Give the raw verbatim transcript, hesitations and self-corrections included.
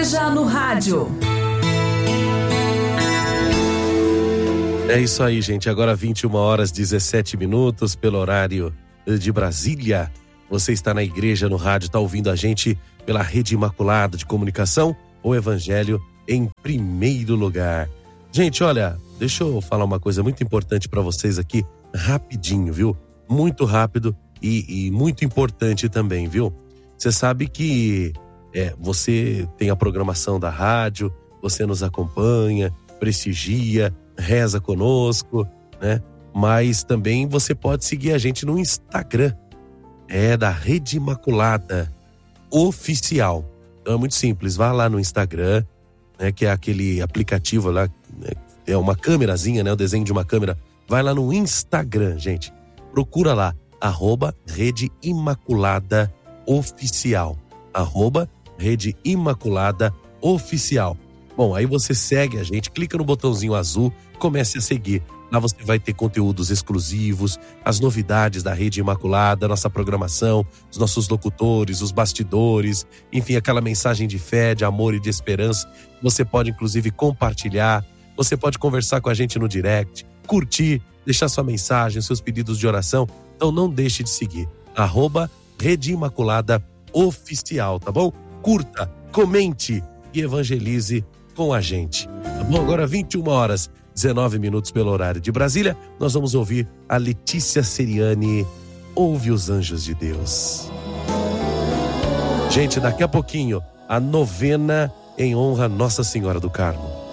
Igreja no Rádio. É isso aí, gente. Agora vinte e uma horas e dezessete minutos pelo horário de Brasília. Você está na Igreja no Rádio, está ouvindo a gente pela Rede Imaculada de Comunicação, o Evangelho em primeiro lugar. Gente, olha, deixa eu falar uma coisa muito importante para vocês aqui, rapidinho, viu? Muito rápido e, e muito importante também, viu? Você sabe que é, você tem a programação da rádio, você nos acompanha, prestigia, reza conosco, né? Mas também você pode seguir a gente no Instagram, é da Rede Imaculada Oficial. Então é muito simples, vá lá no Instagram, né? Que é aquele aplicativo lá, né, é uma câmerazinha, né? O desenho de uma câmera. Vai lá no Instagram, gente. Procura lá, arroba Rede Imaculada Oficial. Arroba Rede Imaculada Oficial. Bom, aí você segue a gente, clica no botãozinho azul, comece a seguir. Lá você vai ter conteúdos exclusivos, as novidades da Rede Imaculada, nossa programação, os nossos locutores, os bastidores, enfim, aquela mensagem de fé, de amor e de esperança. Você pode, inclusive, compartilhar, você pode conversar com a gente no direct, curtir, deixar sua mensagem, seus pedidos de oração. Então não deixe de seguir, arroba Rede Imaculada Oficial, tá bom? Curta, comente e evangelize com a gente, tá bom? Agora vinte e uma horas, dezenove minutos pelo horário de Brasília, nós vamos ouvir a Letícia Seriani, Ouve os Anjos de Deus. Gente, daqui a pouquinho, a novena em honra a Nossa Senhora do Carmo.